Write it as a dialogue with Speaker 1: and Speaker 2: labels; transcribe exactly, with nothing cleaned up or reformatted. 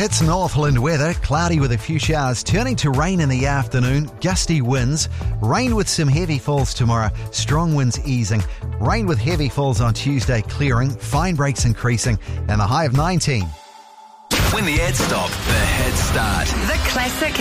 Speaker 1: It's Northland weather, cloudy with a few showers, turning to rain in the afternoon, gusty winds, rain with some heavy falls tomorrow, strong winds easing, rain with heavy falls on Tuesday clearing, fine breaks increasing, and a high of nineteen.
Speaker 2: When the ads stop, the hits start.
Speaker 3: The classic